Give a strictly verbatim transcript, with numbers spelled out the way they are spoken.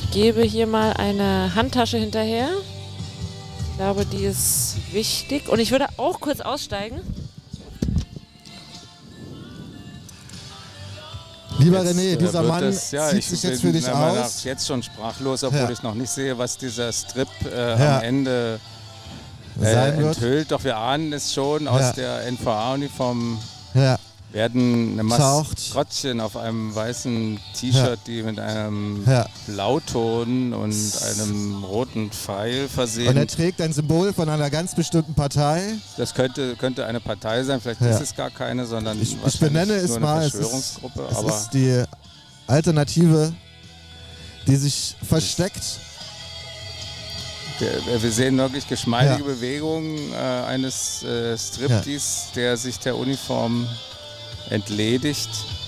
gebe hier mal eine Handtasche hinterher. Ich glaube, die ist wichtig. Und ich würde auch kurz aussteigen. Lieber Jetzt, René, äh, dieser wird Mann das, ja, zieht ich sich jetzt bin für dich meiner- aus. jetzt schon sprachlos, obwohl Ja. ich noch nicht sehe, was dieser Strip äh, Ja. am Ende äh, Sein wird. enthüllt. Doch wir ahnen es schon Ja. aus der N V A-Uniform. Ja. Werden eine Taucht. Maskottchen auf einem weißen T-Shirt, Ja. die mit einem Ja. Blauton und einem roten Pfeil versehen. Und er trägt ein Symbol von einer ganz bestimmten Partei. Das könnte, könnte eine Partei sein, vielleicht Ja. ist es gar keine, sondern Ich, ich wahrscheinlich benenne es nur eine mal, es ist, Verschwörungsgruppe. es aber ist die Alternative, die sich versteckt. wir, wir sehen wirklich geschmeidige Ja. Bewegungen äh, eines äh, Striptease, der sich der Uniform entledigt.